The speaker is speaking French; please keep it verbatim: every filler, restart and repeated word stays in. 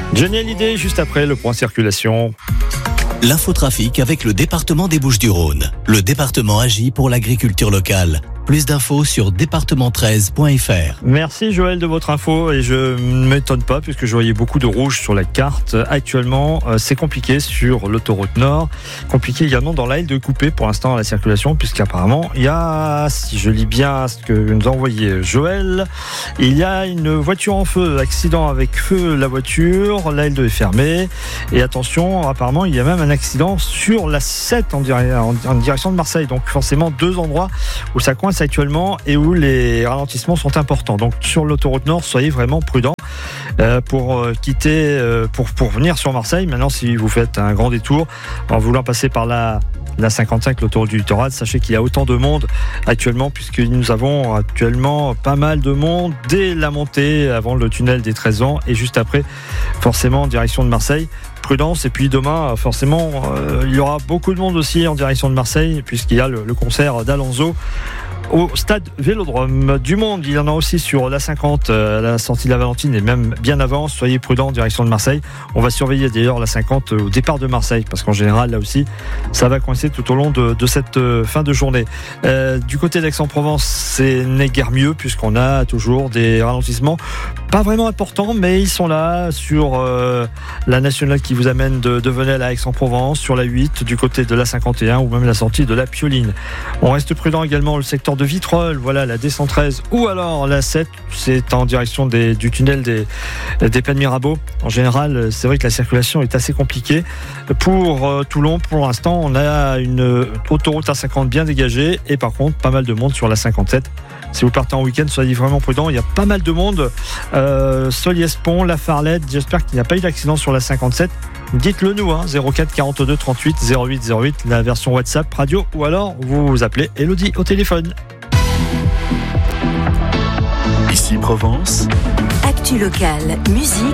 Johnny Hallyday, juste après le point circulation. L'infotrafic avec le département des Bouches-du-Rhône. Le département agit pour l'agriculture locale. Plus d'infos sur département treize point f r. Merci Joël de votre info et je ne m'étonne pas puisque je voyais beaucoup de rouge sur la carte. Actuellement, c'est compliqué sur l'autoroute Nord. Compliqué également dans l'aile de Coupé pour l'instant à la circulation puisqu'apparemment il y a, si je lis bien ce que nous a envoyé Joël, il y a une voiture en feu, accident avec feu la voiture, l'aile de est fermée et attention, apparemment il y a même un accident sur la sept en, dire- en, en direction de Marseille. Donc forcément deux endroits où ça coince actuellement et où les ralentissements sont importants. Donc sur l'autoroute Nord, soyez vraiment prudents euh, pour euh, quitter, euh, pour, pour venir sur Marseille. Maintenant, si vous faites un grand détour en voulant passer par la, la cinquante-cinq, l'autoroute du littoral, sachez qu'il y a autant de monde actuellement puisque nous avons actuellement pas mal de monde dès la montée avant le tunnel des treize ans et juste après, forcément en direction de Marseille. Prudence et puis demain forcément euh, il y aura beaucoup de monde aussi en direction de Marseille puisqu'il y a le, le concert d'Alonso au stade Vélodrome. Du monde, il y en a aussi sur la cinquante, euh, la sortie de la Valentine et même bien avant. Soyez prudents en direction de Marseille. On va surveiller d'ailleurs la cinquante au départ de Marseille parce qu'en général, là aussi, ça va coincer tout au long de, de cette euh, fin de journée. Euh, du côté d'Aix-en-Provence, c'est n'est guère mieux puisqu'on a toujours des ralentissements pas vraiment importants, mais ils sont là sur euh, la nationale qui vous amène de, de Venelle à Aix-en-Provence, sur la huit, du côté de la cinquante et un ou même la sortie de la Pioline. On reste prudent également le secteur de Vitrolles, voilà la D cent treize ou alors la sept, c'est en direction des, du tunnel des, des Plaines Mirabeau. En général, c'est vrai que la circulation est assez compliquée. Pour euh, Toulon, pour l'instant, on a une autoroute A cinquante bien dégagée et par contre, pas mal de monde sur la cinquante-sept. Si vous partez en week-end, soyez vraiment prudents. Il y a pas mal de monde. Euh, Soliès-Pont, La Farlette. J'espère qu'il n'y a pas eu d'accident sur la cinquante-sept. Dites-le nous, hein, zéro quatre quarante-deux trente-huit zéro huit zéro huit, la version WhatsApp radio, ou alors vous vous appelez Elodie au téléphone. Ici Provence. Actu locale, musique.